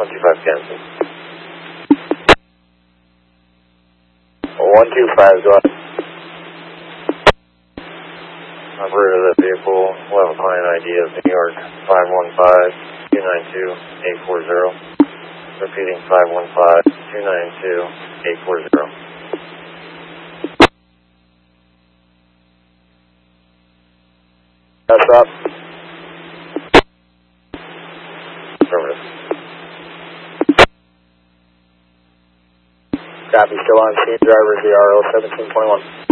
125 cancel. 125, go ahead. Operator of that vehicle will have a client ID of New York 515-292-840. Repeating 515-292-840. That's up. Affirmative. Copy, still on scene, driver ZRO 17.1.